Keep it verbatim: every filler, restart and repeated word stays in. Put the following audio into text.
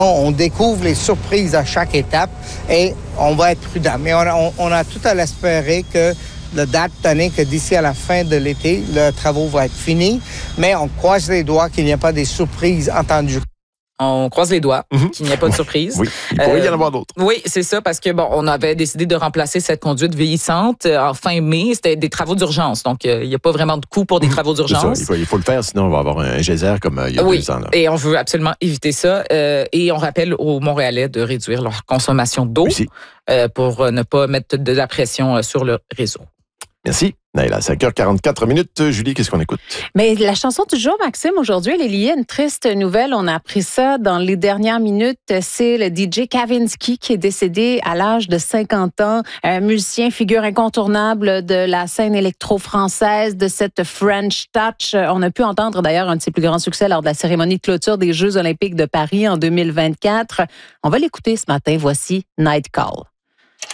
On découvre les surprises à chaque étape et on va être prudent. Mais on a, on, on a tout à l'espérer que la date donnée que d'ici à la fin de l'été, le travaux va être fini. Mais on croise les doigts qu'il n'y a pas des surprises entendues. On croise les doigts Mm-hmm. qu'il n'y ait pas de surprise. Oui, il pourrait euh, y en avoir d'autres. Oui, c'est ça, parce que bon, on avait décidé de remplacer cette conduite vieillissante euh, en fin mai. C'était des travaux d'urgence, donc euh, il n'y a pas vraiment de coût pour des Mm-hmm. travaux C'est d'urgence. ça, il faut, il faut le faire, sinon on va avoir un geyser comme euh, il y a Oui, deux ans. Là. et on veut absolument éviter ça. Euh, et on rappelle aux Montréalais de réduire leur consommation d'eau euh, pour ne pas mettre de la pression sur le réseau. Merci. Naïla, cinq heures quarante-quatre minutes. Julie, qu'est-ce qu'on écoute? Mais la chanson du jour, Maxime, aujourd'hui, elle est liée à une triste nouvelle. On a appris ça dans les dernières minutes. C'est le D J Kavinsky qui est décédé à l'âge de cinquante ans. Un musicien, figure incontournable de la scène électro-française, de cette French touch. On a pu entendre d'ailleurs un de ses plus grands succès lors de la cérémonie de clôture des Jeux olympiques de Paris en deux mille vingt-quatre. On va l'écouter ce matin. Voici Night Call.